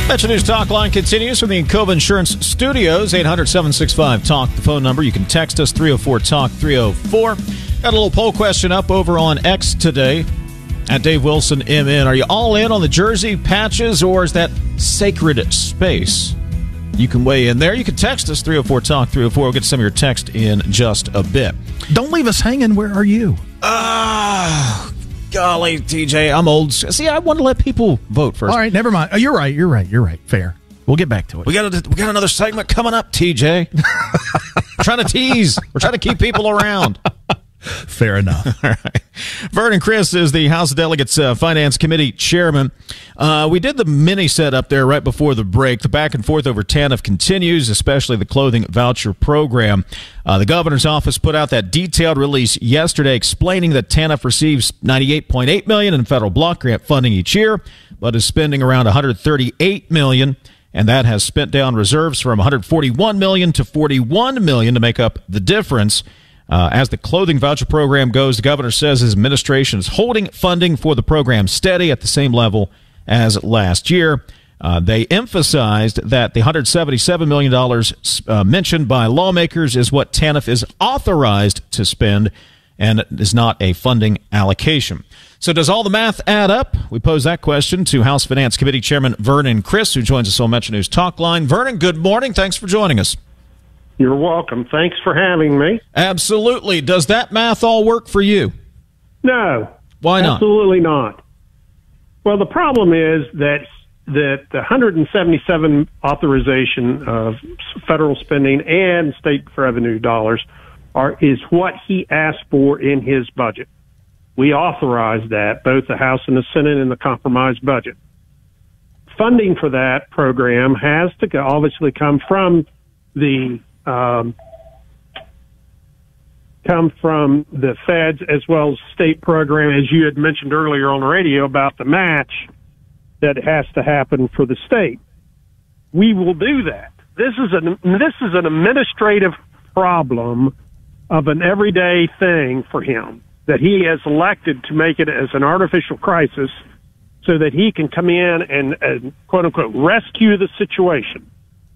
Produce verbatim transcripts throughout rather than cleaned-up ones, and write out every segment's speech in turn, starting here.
Metro News Talk Line continues from the Encova Insurance Studios. eight hundred, seven six five, talk, the phone number. You can text us, three oh four, talk, three oh four. Got a little poll question up over on X today at Dave Wilson M N. Are you all in on the jersey patches, or is that sacred space? You can weigh in there. You can text us, three oh four, talk, three oh four. We'll get some of your text in just a bit. Don't leave us hanging. Where are you? Ah. Uh, Golly, T J, I'm old. See, I want to let people vote first. All right, never mind. Oh, you're right. You're right. You're right. Fair. We'll get back to it. We got a, we got another segment coming up, T J. We're trying to tease. We're trying to keep people around. Fair enough. All right. Vernon Chris is the House Delegates uh, Finance Committee chairman. Uh, we did the mini set up there right before the break. The back and forth over TANF continues, especially the clothing voucher program. Uh, the governor's office put out that detailed release yesterday explaining that TANF receives ninety-eight point eight million dollars in federal block grant funding each year, but is spending around one hundred thirty-eight million dollars, and that has spent down reserves from one hundred forty-one million dollars to forty-one million dollars to make up the difference. Uh, as the clothing voucher program goes, the governor says his administration is holding funding for the program steady at the same level as last year. Uh, they emphasized that the one hundred seventy-seven million dollars uh, mentioned by lawmakers is what TANF is authorized to spend and is not a funding allocation. So does all the math add up? We pose that question to House Finance Committee Chairman Vernon Chris, who joins us on Metro News Talk Line. Vernon, good morning. Thanks for joining us. You're welcome. Thanks for having me. Absolutely. Does that math all work for you? No. Why not? Absolutely not. Well, the problem is that that the one hundred seventy-seven authorization of federal spending and state revenue dollars are is what he asked for in his budget. We authorized that, both the House and the Senate, in the compromise budget. Funding for that program has to obviously come from the Um, come from the feds as well as state program, as you had mentioned earlier on the radio about the match that has to happen for the state. We will do that. This is an this is an administrative problem of an everyday thing for him that he has elected to make it as an artificial crisis so that he can come in and, and quote unquote rescue the situation.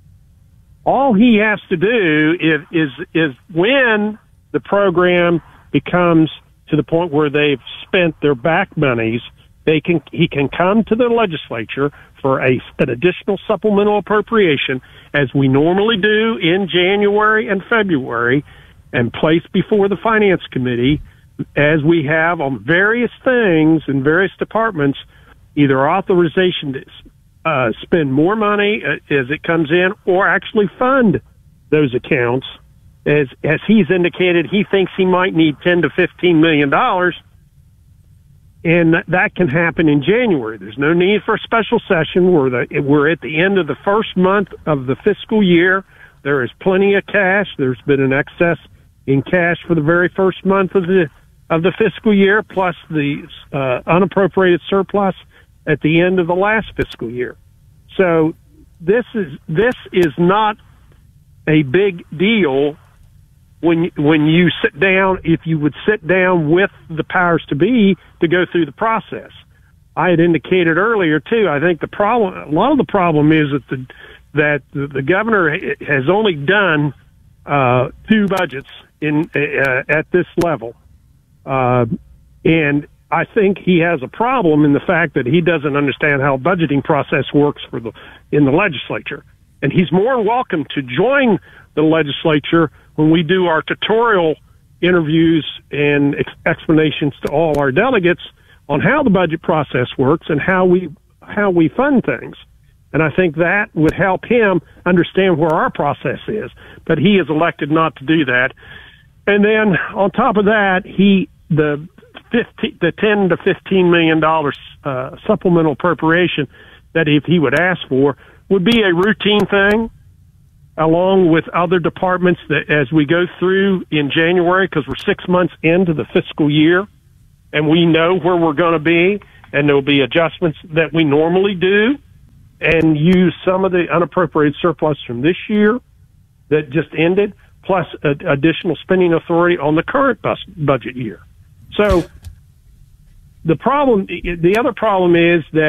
All he has to do is, is is when the program becomes to the point where they've spent their back monies, they can he can come to the legislature for a an additional supplemental appropriation, as we normally do in January and February, and place before the Finance Committee, as we have on various things in various departments, either authorization to Uh, spend more money uh, as it comes in, or actually fund those accounts. As as he's indicated, he thinks he might need ten to fifteen million dollars, and that, that can happen in January. There's no need for a special session. We're the we're at the end of the first month of the fiscal year. There is plenty of cash. There's been an excess in cash for the very first month of the of the fiscal year, plus the uh, unappropriated surplus at the end of the last fiscal year. So this is this is not a big deal when when you sit down, if you would sit down with the powers to be to go through the process. I had indicated earlier too, I think the problem, a lot of the problem is that the that the, the governor has only done uh, two budgets in uh, at this level, uh, and I think he has a problem in the fact that he doesn't understand how budgeting process works for the in the legislature. And he's more than welcome to join the legislature when we do our tutorial interviews and ex- explanations to all our delegates on how the budget process works and how we how we fund things. And I think that would help him understand where our process is. But he has elected not to do that. And then on top of that, he the fifteen, the ten to fifteen million dollars uh, supplemental appropriation that if he would ask for would be a routine thing, along with other departments that as we go through in January, because we're six months into the fiscal year, and we know where we're going to be, and there'll be adjustments that we normally do, and use some of the unappropriated surplus from this year that just ended, plus a, additional spending authority on the current bus, budget year. So the problem, the other problem is that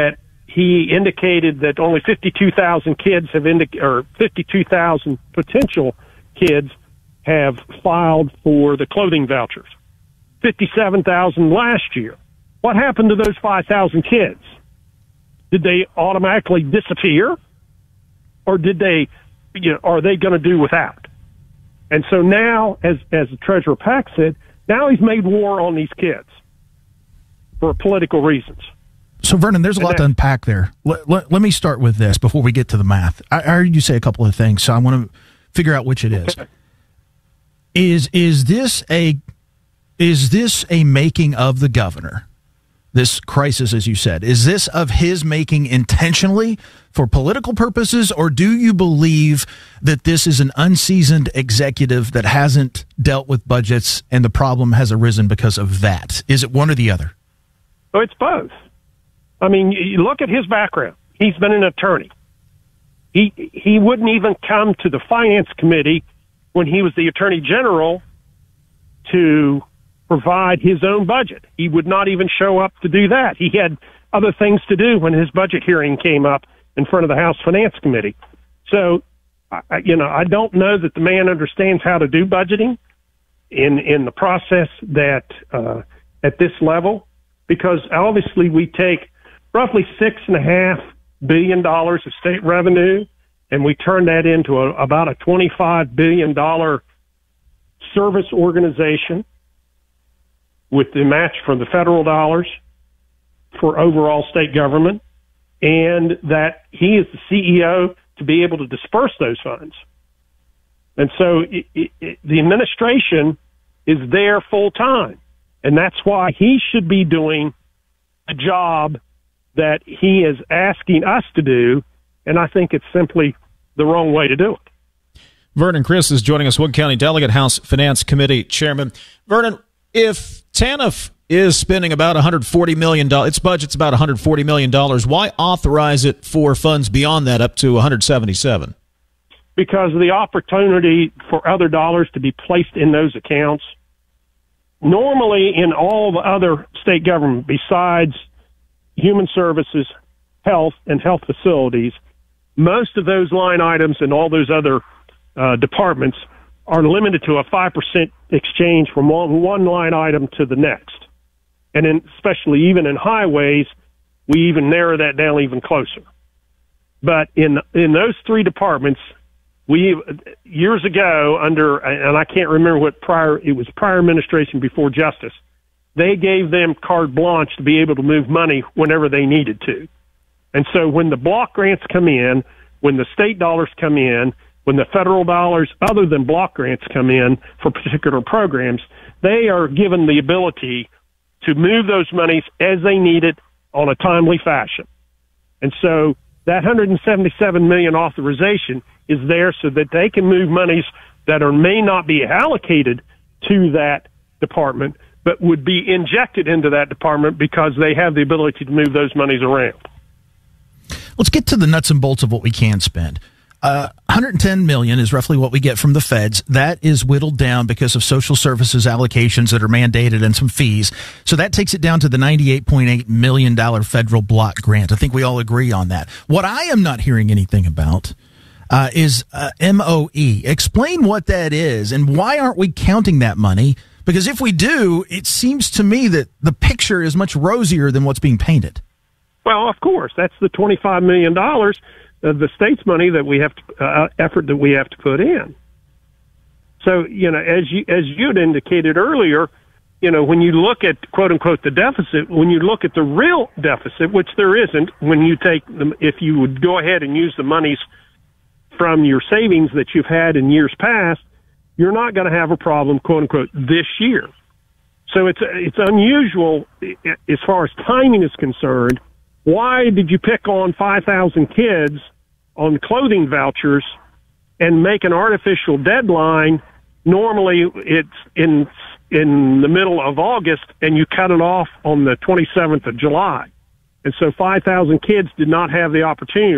he indicated that only fifty-two thousand kids have indicated, or fifty-two thousand potential kids have filed for the clothing vouchers. fifty-seven thousand last year. What happened to those five thousand kids? Did they automatically disappear? Or did they, you know, are they going to do without? And so now, as, as the Treasurer Pack said, now he's made war on these kids for political reasons. So, Vernon, there's a And lot that- to unpack there. Let, let, let me start with this before we get to the math. I, I heard you say a couple of things, so I want to figure out which it is. Is is this a is this a making of the governor? This crisis, as you said, is this of his making intentionally for political purposes, or do you believe that this is an unseasoned executive that hasn't dealt with budgets and the problem has arisen because of that? Is it one or the other? Oh, it's both. I mean, you look at his background. He's been an attorney. He he wouldn't even come to the Finance Committee when he was the Attorney General to provide his own budget. He would not even show up to do that. He had other things to do when his budget hearing came up in front of the House Finance Committee. So, I, you know, I don't know that the man understands how to do budgeting in in the process that uh, at this level, because obviously we take roughly six and a half billion dollars of state revenue, and we turn that into a, about a twenty-five billion dollars service organization with the match from the federal dollars for overall state government, and that he is the C E O to be able to disperse those funds. And so it, it, it, the administration is there full time, and that's why he should be doing a job that he is asking us to do, and I think it's simply the wrong way to do it. Vernon Criss is joining us, Wood County Delegate, House Finance Committee Chairman. Vernon, if TANF is spending about one hundred forty million dollars, its budget's about one hundred forty million dollars, why authorize it for funds beyond that up to one hundred seventy-seven? Because of the opportunity for other dollars to be placed in those accounts. Normally, in all the other state government, besides human services, health, and health facilities, most of those line items and all those other uh, departments are limited to a five percent exchange from one, one line item to the next. And in, especially even in highways, we even narrow that down even closer. But in in those three departments, we years ago under, and I can't remember what prior, it was prior administration before Justice, they gave them carte blanche to be able to move money whenever they needed to. And so when the block grants come in, when the state dollars come in, when the federal dollars other than block grants come in for particular programs, they are given the ability to move those monies as they need it on a timely fashion. And so that one hundred seventy-seven million dollars authorization is there so that they can move monies that are may not be allocated to that department, but would be injected into that department because they have the ability to move those monies around. Let's get to the nuts and bolts of what we can spend. Uh, one hundred ten million dollars is roughly what we get from the feds. That is whittled down because of social services allocations that are mandated and some fees. So that takes it down to the ninety-eight point eight million dollars federal block grant. I think we all agree on that. What I am not hearing anything about uh, is uh, M O E. Explain what that is and why aren't we counting that money? Because if we do, it seems to me that the picture is much rosier than what's being painted. Well, of course, that's the twenty-five million dollars of the state's money that we have to, uh, effort that we have to put in. So, you know, as you, as you'd indicated earlier, you know, when you look at quote unquote the deficit, when you look at the real deficit, which there isn't, when you take them, if you would go ahead and use the monies from your savings that you've had in years past, you're not going to have a problem, quote unquote, this year. So it's, it's unusual as far as timing is concerned. Why did you pick on five thousand kids on clothing vouchers and make an artificial deadline? Normally it's in in the middle of August, and you cut it off on the twenty-seventh of July. And so five thousand kids did not have the opportunity